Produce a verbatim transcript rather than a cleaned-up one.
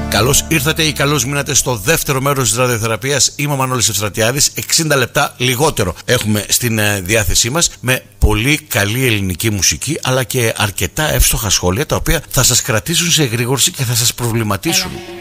Καλώς ήρθατε ή καλώς μείνατε στο δεύτερο μέρος της ραδιοθεραπείας. Είμαι ο Μανώλης Ευστρατιάδης. εξήντα λεπτά λιγότερο έχουμε στην διάθεσή μας, με πολύ καλή ελληνική μουσική, αλλά και αρκετά εύστοχα σχόλια, τα οποία θα σας κρατήσουν σε εγρήγορση και θα σας προβληματίσουν. Έλα.